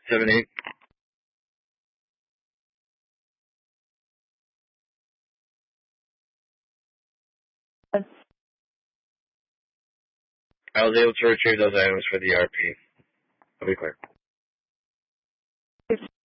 78. I was able to retrieve those items for the RP. I'll be clear.